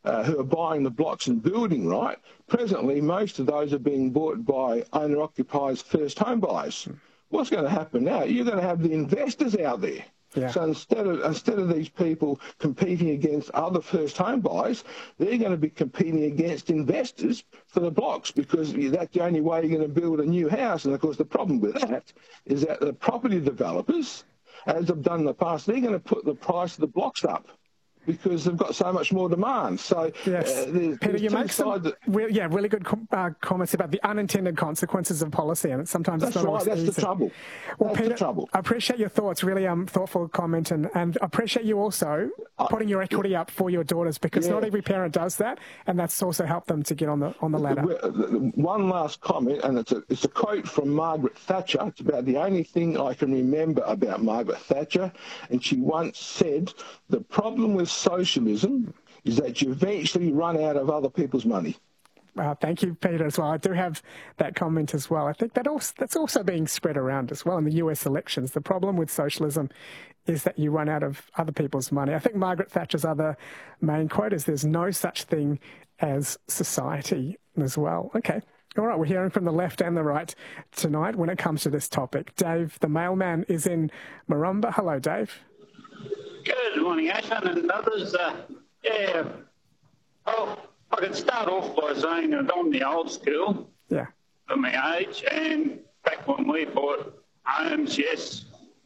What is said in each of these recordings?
who are buying the blocks and building, right? Presently, most of those are being bought by owner-occupiers, first home buyers. What's going to happen now? You're going to have the investors out there. Yeah. So instead of these people competing against other first home buyers, they're going to be competing against investors for the blocks, because that's the only way you're going to build a new house. And of course, the problem with that is that the property developers, as they've done in the past, they're going to put the price of the blocks up, because they've got so much more demand. So, yes. Peter, you make some really good comments about the unintended consequences of policy, and sometimes that's it's not right. That's easy. The trouble. Well, that's Peter, the trouble. I appreciate your thoughts. Really thoughtful comment, and I appreciate you also putting your equity up for your daughters, because not every parent does that, and that's also helped them to get on the ladder. One last comment, and it's a quote from Margaret Thatcher. It's about the only thing I can remember about Margaret Thatcher, and she once said, "The problem with socialism is that you eventually run out of other people's money." Thank you, Peter, as well. I do have that comment as well. I think that's also being spread around as well in the US elections. The problem with socialism is that you run out of other people's money. I think Margaret Thatcher's other main quote is, "There's no such thing as society," as well. Okay. All right, we're hearing from the left and the right tonight when it comes to this topic. Dave, the mailman, is in Marumba. Hello, Dave. Good morning, Ashton and others. Oh, I could start off by saying that I'm the old school for my age, and back when we bought homes, yes,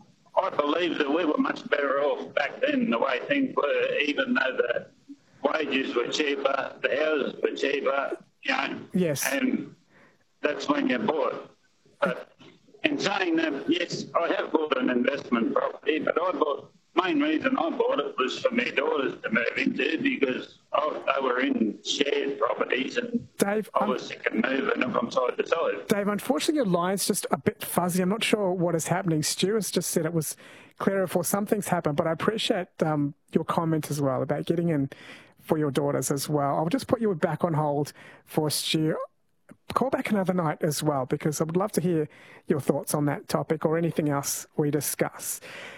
I believe that we were much better off back then the way things were, even though the wages were cheaper, the houses were cheaper, you know. Yes. And that's when you bought. But in saying that, yes, I have bought an investment property, but main reason I bought it was for my daughters to move into, because they were in shared properties, and Dave, I was sick of moving them from side to side. Dave, unfortunately your line's just a bit fuzzy. I'm not sure what is happening. Stuart's just said it was clearer before something's happened, but I appreciate your comment as well about getting in for your daughters as well. I'll just put you back on hold for Stu. Call back another night as well, because I would love to hear your thoughts on that topic or anything else we discuss.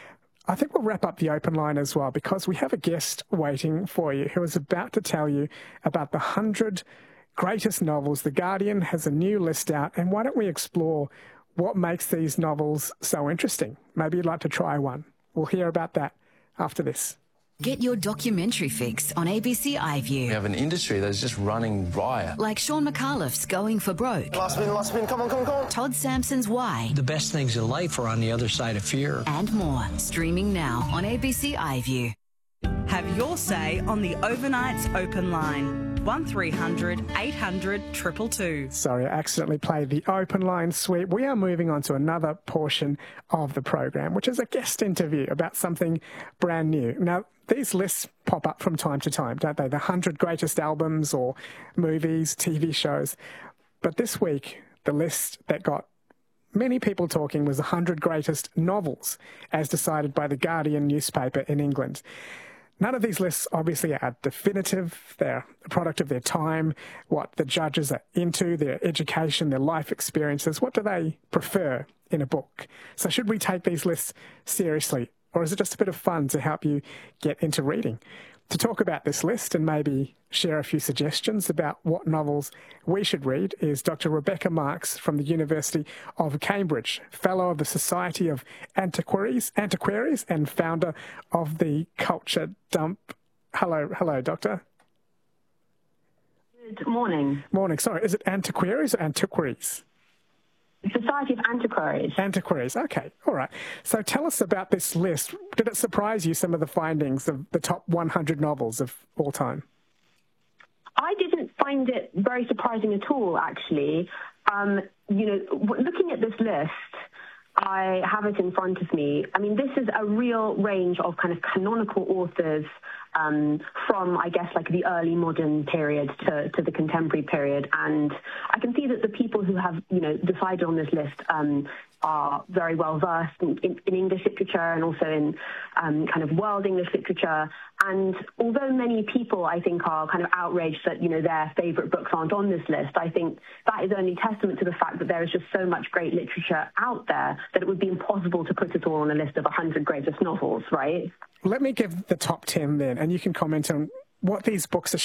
I think we'll wrap up the open line as well, because we have a guest waiting for you who is about to tell you about the 100 greatest novels. The Guardian has a new list out, and why don't we explore what makes these novels so interesting? Maybe you'd like to try one. We'll hear about that after this. Get your documentary fix on ABC iView. We have an industry that's just running riot. Like Sean McAuliffe's Going for Broke. Last spin, come on. Todd Sampson's Why. The best things in life are on the other side of fear. And more. Streaming now on ABC iView. Have your say on the Overnight's Open Line. 1300 800 222. Sorry, I accidentally played the open line sweep. We are moving on to another portion of the program, which is a guest interview about something brand new. Now, these lists pop up from time to time, don't they? The 100 greatest albums or movies, TV shows. But this week, the list that got many people talking was the 100 greatest novels, as decided by the Guardian newspaper in England. None of these lists obviously are definitive. They're a product of their time, what the judges are into, their education, their life experiences. What do they prefer in a book? So should we take these lists seriously, or is it just a bit of fun to help you get into reading? To talk about this list and maybe share a few suggestions about what novels we should read is Dr. Rebecca Marks from the University of Cambridge, Fellow of the Society of Antiquaries and founder of the Culture Dump. Hello, Doctor. Good morning. Morning. Sorry, is it Antiquaries or Antiquaries? Society of Antiquaries. Antiquaries, okay, all right. So tell us about this list. Did it surprise you, some of the findings of the top 100 novels of all time? I didn't find it very surprising at all, actually. Looking at this list, I have it in front of me. I mean, this is a real range of kind of canonical authors from, I guess, like the early modern period to the contemporary period. And I can see that the people who have, decided on this list are very well versed in English literature and also in kind of world English literature. And although many people, I think, are kind of outraged that, their favourite books aren't on this list, I think that is only testament to the fact that there is just so much great literature out there that it would be impossible to put it all on a list of 100 greatest novels, right? Let me give the top 10 then, and you can comment on what these books are